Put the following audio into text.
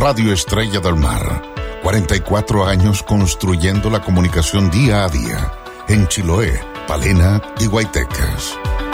Radio Estrella del Mar. 44 años construyendo la comunicación día a día. En Chiloé, Palena y Guaytecas.